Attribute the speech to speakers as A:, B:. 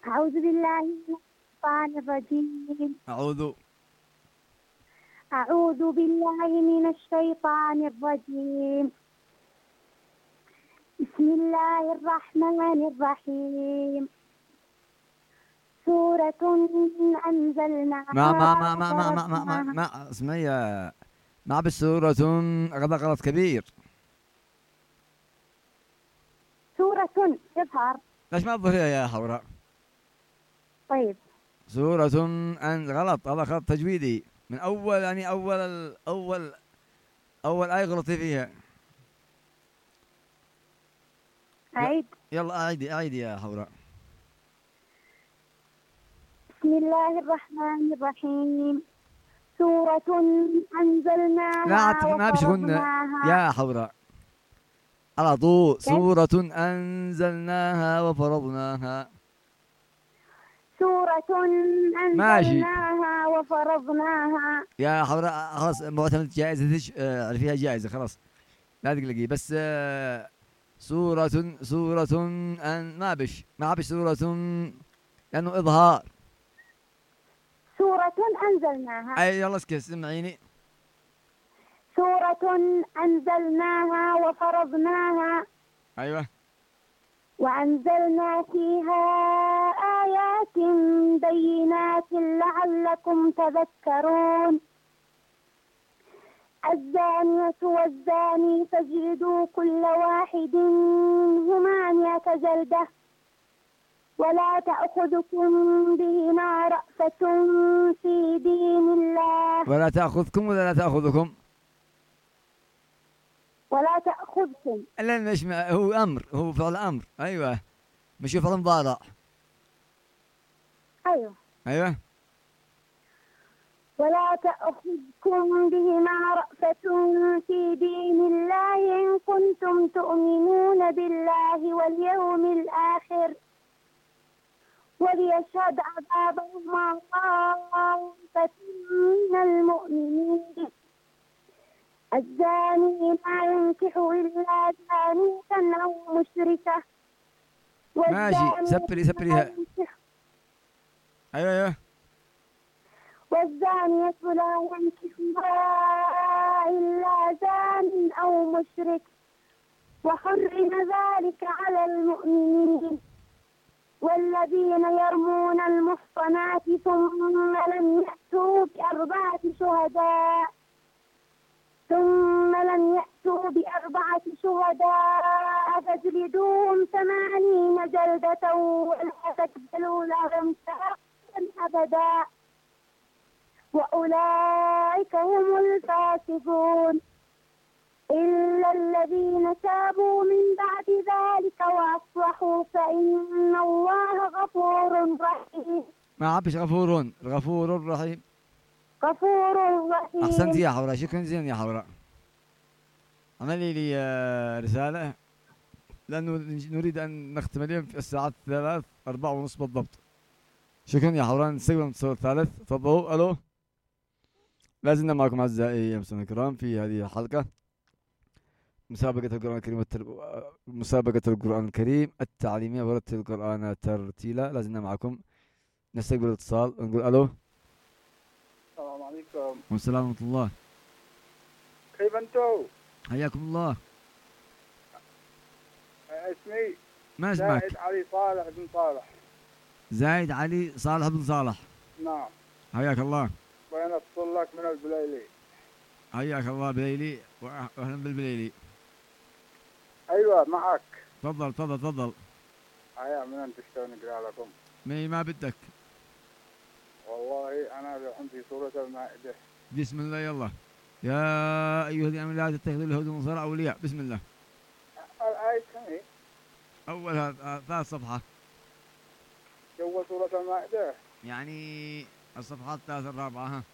A: أعوذ بالله من الشيطان الرجيم. أعوذ بالله من الشيطان الرجيم. بسم الله الرحمن الرحيم. سورة أنزلناها
B: ما اسمها ما بالسورة. غلط كبير.
A: سورة يظهر.
B: ليش ما تظهريها يا حوراء؟
A: طيب.
B: سورة غلط، هذا خط تجويدي من أول، يعني أول آية غلطي فيها.
A: أعيد.
B: يلا أعيدي يا حوراء.
A: بسم الله الرحمن الرحيم. سورة أنزلناها
B: لا ما بشغلنا
A: وفرضناها.
B: يا حوراء، على طول.
A: كيف؟
B: سورة أنزلناها وفرضناها.
A: سورة
B: ماشي
A: أنزلناها وفرضناها.
B: يا حوراء، خلاص معتمد جائزتك، فيها جائزة خلاص، لا تقلقي. بس سورة ما بش سورة، لأنه إظهار.
A: سورة أنزلناها.
B: أي يلا اسكت سمعيني.
A: سورة أنزلناها وفرضناها.
B: أيوة.
A: وأنزلنا فيها آيات بينات لعلكم تذكرون. الزانية والزاني فاجلدوا كل واحد منهما 100 جلدة ولا تأخذكم بهما رأفة في دين الله.
B: ولا تأخذكم ولا لا تأخذكم؟
A: ولا تأخذكم.
B: لا مش هو أمر، هو فعل أمر. أيوة، مش فعل مضارع. أيوة.
A: ولا تأخذكم بهما رأفة في دين الله إن كنتم تؤمنون بالله واليوم الآخر وليشهد عذابهما طائفة من المؤمنين. الزاني ما ينكح إلا زانية أو مشركة.
B: ماشي، سبريها. أيوة.
A: والزانية لا ينكحها إلا زان أو مشرك وحرم ذلك على المؤمنين. والذين يرمون المحصنات ثم لم يأتوا بأربعة شهداء فاجلدوهم 80 جلدة ولا تقبلوا لهم شهادة أبدا وأولئك هم الفاسقون إلا الذين تابوا من بعد ذلك وأصلحوا فإن الله غفور رحيم.
B: ما عبش غفور رحيم.
A: غفور رحيم.
B: أحسنت يا حوراء، شكرا جزيلا يا حوراء. عملي لي رسالة، لأنه نريد أن نختم اليوم في الساعة 3:04:30 بالضبط. شكرا يا حوراء. نستقبل الاتصال الثالث. تفضلوا. ألو. لا زلنا معكم أعزائي المستمعين الكرام في هذه الحلقة مسابقة القرآن الكريم التعليمية ورتل القرآن ترتيلا. لا زلنا معكم. نستقبل الاتصال ونقول ألو.
C: السلام عليكم.
B: والسلام ورحمة الله.
C: كيف أنتم؟
B: حياكم الله.
C: اسمي
B: ما اسمك؟
C: زايد علي صالح بن صالح.
B: زايد علي صالح بن صالح.
C: نعم.
B: حياك الله.
C: وأنا أتصل لك من البليلي.
B: حياك الله بليلي، وأهلا بالبليلي.
C: أيوة معك.
B: تفضل.
C: أيوة، من أنت تشتغل نقرأ لكم؟
B: ما بدك.
C: والله أنا عندي سورة المائدة.
B: بسم الله. يلا. يا أيها الذين آمنوا لا تتخذوا اليهود والنصارى أولياء. بسم الله.
C: الآية كم هي؟
B: أول 3 صفحة.
C: جوا سورة المائدة.
B: يعني الصفحات 3 4. ها.